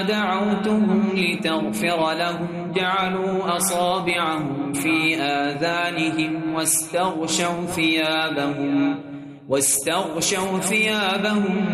دعوتهم لتغفر لهم جعلوا أصابعهم في آذانهم واستغشوا ثيابهم